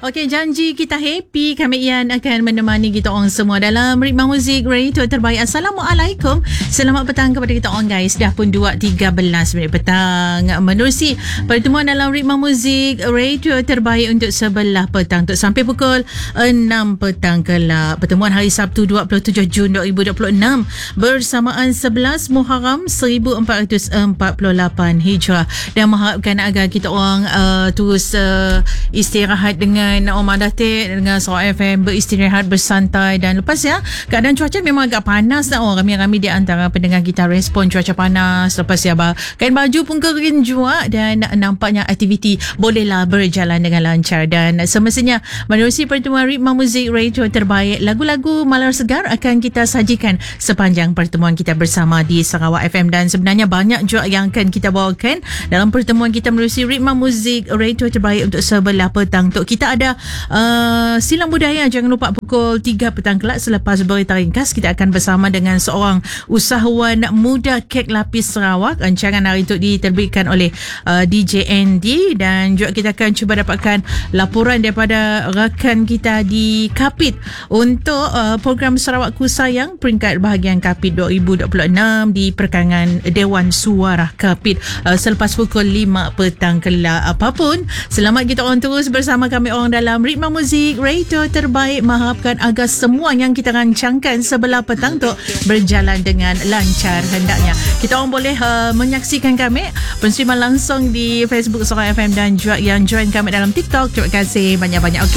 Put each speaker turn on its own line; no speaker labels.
Okey, janji kita happy. Kami Ian akan menemani kita orang semua dalam Ritma Muzik Radio terbaik. Assalamualaikum. Selamat petang kepada kita orang guys. Dah pun 2.13 minit petang. Menerusi pertemuan dalam Ritma Muzik Radio terbaik untuk sebelah petang. Untuk sampai pukul 6 petang kelak. Pertemuan hari Sabtu 27 Jun 2026 bersamaan 11 Muharram 1448 Hijrah. Dan mengharapkan agar kita orang terus istirahat dengan Omar Datik, dengan Sarawak FM, beristirahat, bersantai. Dan lepas ya, keadaan cuaca memang agak panas lah. Ramai-ramai di antara pendengar kita respon cuaca panas. Lepas ya, kain baju pun kering juga. Dan nampaknya aktiviti bolehlah berjalan dengan lancar. Dan semestinya menerusi pertemuan Ritma Muzik Radio terbaik, lagu-lagu malar segar akan kita sajikan sepanjang pertemuan kita bersama di Sarawak FM. Dan sebenarnya banyak juga yang akan kita bawakan dalam pertemuan kita menerusi Ritma Muzik Radio terbaik untuk sebelah petang. Untuk kita ada silang budaya. Jangan lupa pukul 3 petang kelak selepas berita ringkas kita akan bersama dengan seorang usahawan muda kek lapis Sarawak. Rancangan hari itu diterbitkan oleh DJ Andy. Dan juga kita akan cuba dapatkan laporan daripada rakan kita di Kapit untuk program Sarawakku Sayang peringkat bahagian Kapit 2026 di perkangan Dewan Suara Kapit selepas pukul 5 petang kelak. Apapun, selamat kita orang terus bersama kami orang dalam Ritma Muzik Radio terbaik, mengharapkan agar semua yang kita rancangkan sebelah petang tu berjalan dengan lancar hendaknya. Kita orang boleh menyaksikan kami pensiman langsung di Facebook Sarawak FM dan juga yang join kami dalam TikTok. Terima kasih banyak-banyak. Okay.